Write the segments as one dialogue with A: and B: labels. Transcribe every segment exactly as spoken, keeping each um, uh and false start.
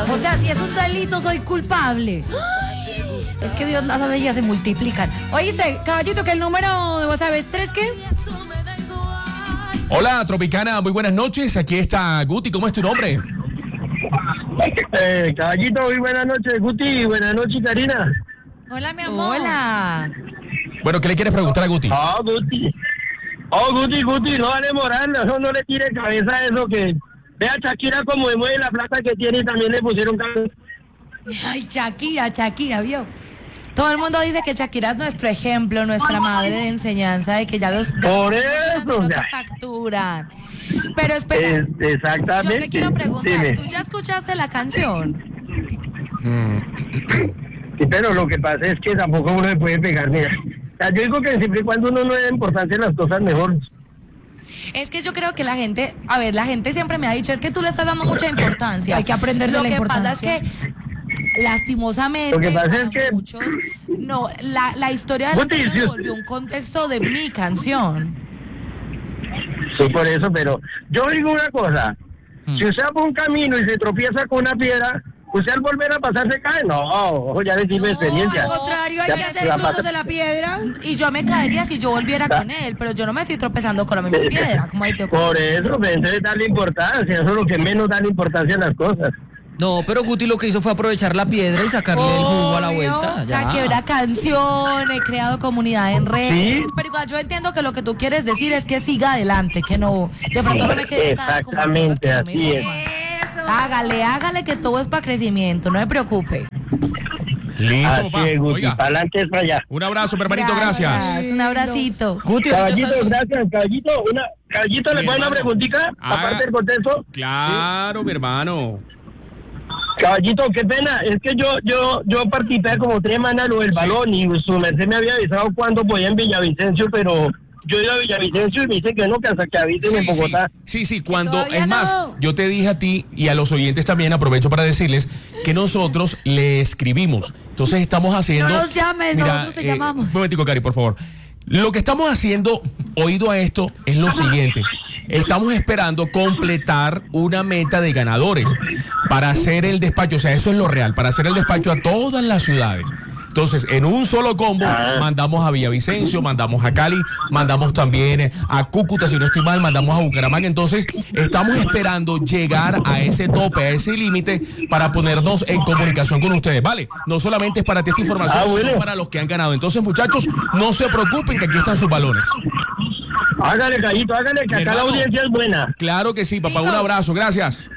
A: O sea, si es un delito, soy culpable. Es que Dios, las leyes se multiplican. Oíste, caballito, que el número de WhatsApp es tres, ¿qué?
B: Hola, Tropicana, muy buenas noches. Aquí está Guti, ¿cómo es tu nombre?
C: Eh, caballito, muy buenas noches, Guti, buenas noches, Karina.
A: Hola, mi amor.
D: Hola.
B: Bueno, ¿qué le quieres preguntar a Guti?
C: Oh, Guti. Oh, Guti, Guti, no vale moral, no, no le tire cabeza a eso que... Vea Shakira como mueve la plata que tiene y también le pusieron cabeza.
A: Ay, Shakira, Shakira, ¿vio?
D: Todo el mundo dice que Shakira es nuestro ejemplo, nuestra madre de enseñanza, de que ya los... ya
C: Por
D: los
C: eso,
D: no
C: o
D: te
C: sea.
D: facturan. Pero espera,
C: Es, exactamente.
D: yo te quiero preguntar,
C: Dime.
D: ¿tú ya escuchaste la canción?
C: Sí, pero lo que pasa es que tampoco uno le puede pegar, mira. O sea, yo digo que siempre y cuando uno no le da importancia a las cosas, mejor.
D: Es que yo creo que la gente, a ver, la gente siempre me ha dicho, es que tú le estás dando mucha importancia.
A: Hay que aprender de
D: Lo
A: la
D: que
A: importancia.
D: pasa es que, lastimosamente,
C: Lo que pasa
D: para
C: es que-
D: muchos, no, la, la historia de la
C: Guti,
D: canción
C: si
D: se
C: usted-
D: volvió un contexto de mi canción.
C: Sí, por eso, pero yo digo una cosa. Si usted va por un camino y se tropieza con una piedra, usted al volver a pasar se cae. No, ojo, ya le sirve experiencia.
A: Al contrario, hay
C: Ya,
A: que hacer
C: la
A: frutos
C: pasa-
A: de la piedra.
D: Y yo me caería si yo volviera con él, pero yo no me estoy tropezando con la misma piedra, como ahí te ocurre.
C: Por eso, pues, entonces darle importancia, eso es lo que menos da importancia a las cosas.
E: No, pero Guti lo que hizo fue aprovechar la piedra y sacarle el jugo a la
D: Obvio,
E: vuelta. Ya.
D: Saqué una canción, he creado comunidad en redes,
C: ¿Sí?
D: pero igual yo entiendo que lo que tú quieres decir es que siga adelante, que no, de pronto no me quede tan como cosas
C: Exactamente,
D: que no me
C: así es.
D: suman. Hágale, hágale que todo es para crecimiento, no se preocupe.
B: Listo,
C: Así
B: papá.
C: es, Guti,
B: Oiga,
C: para adelante es para allá.
B: un abrazo, hermanito, gracias.
D: Un abracito.
E: Guti, ahorita
C: Caballito,
E: estás-
C: gracias, caballito. Una, caballito, ¿le
B: Mi
C: puedo una
B: hermano.
C: preguntita?
B: Ah.
C: Aparte del contexto.
B: Claro, mi hermano.
C: Caballito, qué pena, es que yo yo yo participé como tres semanas lo del balón y su merced me había avisado cuando podía en Villavicencio, pero yo he ido a Villavicencio y me dice que no, que hasta que avisen en
B: Sí, sí,
C: Bogotá.
B: sí, sí, cuando,
A: todavía
B: es más,
A: no.
B: yo te dije a ti y a los oyentes también, aprovecho para decirles que nosotros le escribimos. Entonces estamos haciendo...
A: No nos llames, nosotros te llamamos.
B: Un momentico, Cari, por favor. Lo que estamos haciendo, oído a esto, es lo siguiente. Estamos esperando completar una meta de ganadores para hacer el despacho. O sea, eso es lo real, para hacer el despacho a todas las ciudades. Entonces, en un solo combo, mandamos a Villavicencio, mandamos a Cali, mandamos también a Cúcuta, si no estoy mal, mandamos a Bucaramanga. Entonces, estamos esperando llegar a ese tope, a ese límite, para ponernos en comunicación con ustedes, ¿vale? No solamente es para ti esta información,
C: Ah, bueno.
B: sino para los que han ganado. Entonces, muchachos, no se preocupen que aquí están sus balones.
C: Hágale, Callito, hágale, que
B: Mi
C: acá la
B: hermano.
C: audiencia es buena.
B: Claro que sí, papá. Un abrazo, gracias.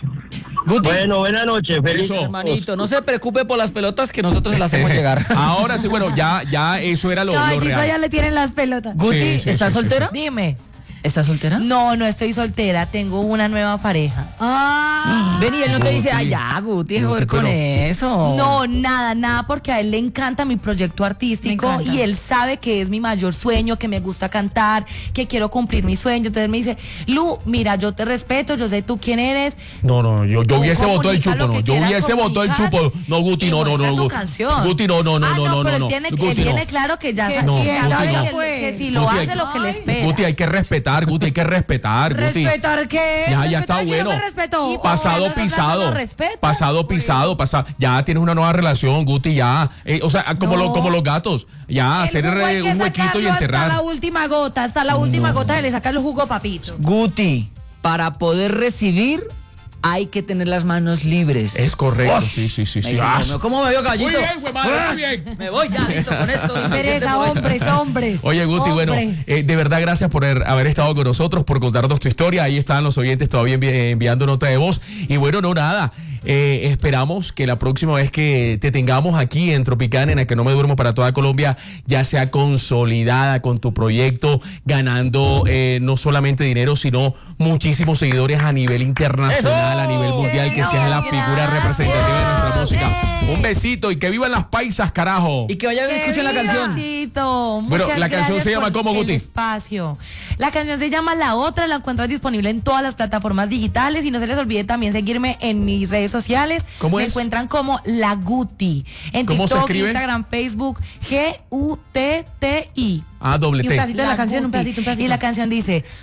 E: Guti,
C: Bueno, buenas noches, feliz.
B: Eso.
E: hermanito, no se preocupe por las pelotas que nosotros las hacemos llegar.
B: Ahora sí, bueno, ya, ya eso era lo, lo
A: Caballito,
B: real.
A: ya le tienen las pelotas.
E: Guti,
B: Sí, sí,
E: ¿estás
B: sí, sí,
E: soltera?
D: Dime.
E: ¿Estás soltera?
D: No, no estoy soltera, tengo una nueva pareja.
A: Ah,
E: Ven y él no te dice,
B: Guti.
E: ay, ya, Guti,
B: Guti,
E: joder con
B: pero-
E: eso.
D: No, nada, nada, porque a él le encanta mi proyecto artístico
A: Me encanta.
D: y él sabe que es mi mayor sueño, que me gusta cantar, que quiero cumplir mi sueño. Entonces me dice, Lu, mira, yo te respeto, yo sé tú quién eres.
B: No, no, yo, yo
D: Tú
B: hubiese votado el
D: comunica
B: chupo,
D: lo
B: no.
D: que
B: Yo
D: quieras
B: hubiese votado el
D: comunicar
B: chupo. No, Guti,
D: y
B: no, no, no.
D: muestra tu
B: Guti.
D: canción.
B: Guti, no, no, no,
D: Ah,
B: no, no,
D: pero
B: no.
D: él tiene, él
B: Guti,
D: tiene
B: no.
D: claro que ya,
A: Que
D: sa-
B: no,
D: que ya
B: Guti,
D: sabe
B: no.
D: que, que si lo
B: Guti,
D: hace
B: hay-
D: lo que le espera.
B: Guti, hay que respetar, Guti, hay que respetar, Guti.
A: ¿respetar qué?
B: Ya, ya está
A: ¿Respetar quién
B: bueno.
A: no me respetó?
D: Y por
B: Pasado
D: buenos hablar,
B: pisado.
D: no respeta.
B: Pasado pisado, pasado. Ya tienes una nueva relación, Guti, ya. Eh, o sea, como,
A: No.
B: lo- como los gatos. Ya,
A: El
B: hacer
A: jugo hay
B: re-
A: que
B: un huequito y
A: sacarlo hasta la
B: enterrar.
A: última gota, hasta la última gota se le saca el jugo, papito.
E: Guti, para poder recibir hay que tener las manos libres.
B: Es correcto,
E: Ush.
B: sí, sí, sí.
E: Ahí
B: sí.
E: se
B: Ah,
E: me- ¿Cómo me vio, gallito?
B: Muy bien, güey, madre, muy
E: Ush.
B: bien.
E: Me voy ya, listo, con esto.
A: Pereza, hombres, hombres.
B: Oye, Guti, bueno,
A: Hombres.
B: eh, de verdad gracias por haber haber estado con nosotros, por contarnos tu historia. Ahí están los oyentes todavía envi- enviando nota de voz. Y bueno, no nada. Eh, esperamos que la próxima vez que te tengamos aquí en Tropicana, en la que no me duermo para toda Colombia, ya sea consolidada con tu proyecto, ganando eh, no solamente dinero, sino muchísimos seguidores a nivel internacional,
E: ¡Eso!
B: a nivel mundial, que seas la figura
A: Gracias.
B: representativa de nuestra música. Un besito y que vivan las paisas, carajo.
E: Y que vayan y
D: ¡Qué
E: escuchen la canción.
D: vidacito!
B: Bueno,
D: Muchas
B: la canción
D: gracias
B: se llama
D: por
B: ¿cómo,
D: el
B: Guti?
D: espacio. La canción se llama La Otra, la encuentras disponible en todas las plataformas digitales y no se les olvide también seguirme en mis redes sociales.
B: ¿Cómo
D: Me
B: es?
D: encuentran como La Guti. En
B: ¿Cómo se
D: TikTok,
B: escribe?
D: Instagram, Facebook, G U T T I.
B: Ah, doble
A: Y un
B: T.
A: pedacito de la canción, un
D: Guti.
A: pedacito, un pedacito.
D: Y la canción dice...